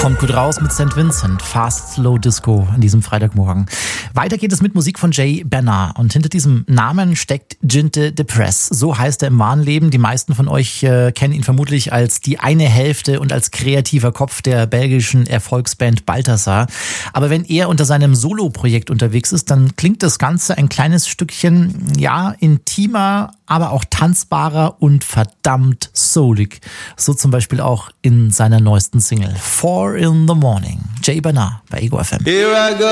Kommt gut raus mit St. Vincent, Fast Slow Disco an diesem Freitagmorgen. Weiter geht es mit Musik von Jay Bernard und hinter diesem Namen steckt Ginte Depress. So heißt er im wahren Leben. Die meisten von euch kennen ihn vermutlich als die eine Hälfte und als kreativer Kopf der belgischen Erfolgsband Balthasar. Aber wenn er unter seinem Solo-Projekt unterwegs ist, dann klingt das Ganze ein kleines Stückchen, ja, intimer, aber auch tanzbarer und verdammt soulig. So zum Beispiel auch in seiner neuesten Single 4 in the Morning. Jay Bernard bei Ego FM. Here I go